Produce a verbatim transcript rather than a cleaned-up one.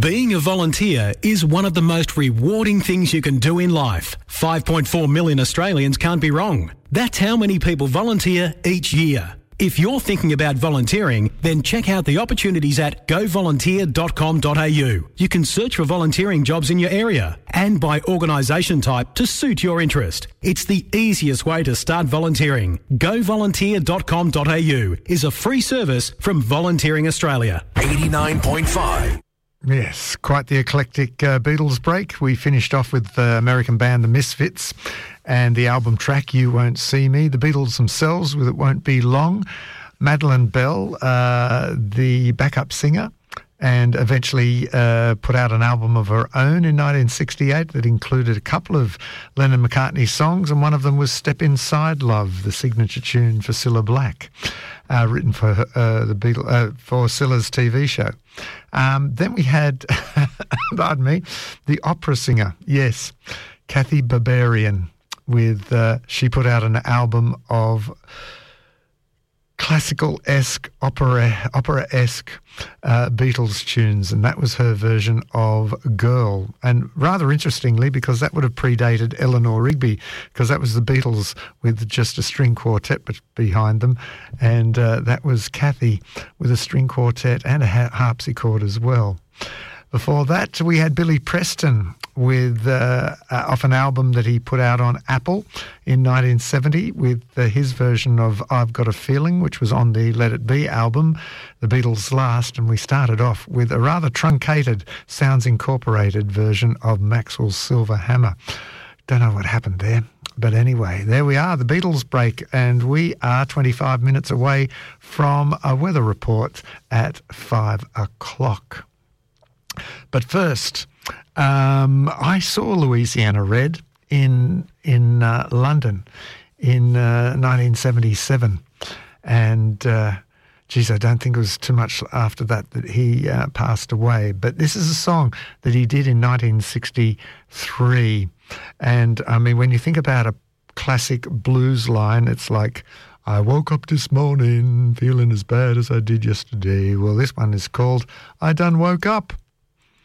Being a volunteer is one of the most rewarding things you can do in life. five point four million Australians can't be wrong. That's how many people volunteer each year. If you're thinking about volunteering, then check out the opportunities at go volunteer dot com dot a u. You can search for volunteering jobs in your area and by organisation type to suit your interest. It's the easiest way to start volunteering. go volunteer dot com dot a u is a free service from Volunteering Australia. eighty-nine point five. Yes, quite the eclectic uh, Beatles break. We finished off with the American band The Misfits and the album track You Won't See Me. The Beatles themselves with It Won't Be Long. Madeleine Bell, uh, the backup singer, and eventually uh, put out an album of her own in nineteen sixty-eight that included a couple of Lennon-McCartney songs, and one of them was Step Inside Love, the signature tune for Cilla Black, uh, written for her, uh, the Beatles, uh, for Cilla's T V show. Um, then we had, pardon me, the opera singer, yes, Kathy Barbarian, with, uh, she put out an album of classical-esque, opera, opera-esque uh, Beatles tunes, and that was her version of Girl. And rather interestingly, because that would have predated Eleanor Rigby, because that was the Beatles with just a string quartet behind them, and uh, that was Kathy with a string quartet and a harpsichord as well. Before that, we had Billy Preston with uh, uh, off an album that he put out on Apple in nineteen seventy with uh, his version of I've Got a Feeling, which was on the Let It Be album, The Beatles' Last, and we started off with a rather truncated Sounds Incorporated version of Maxwell's Silver Hammer. Don't know what happened there, but anyway, there we are, the Beatles break, and we are twenty-five minutes away from a weather report at five o'clock. But first, um, I saw Louisiana Red in in uh, London in uh, nineteen seventy-seven, and uh, geez, I don't think it was too much after that that he uh, passed away. But this is a song that he did in nineteen sixty-three, and I mean, when you think about a classic blues line, it's like, I woke up this morning feeling as bad as I did yesterday. Well, this one is called I Done Woke Up.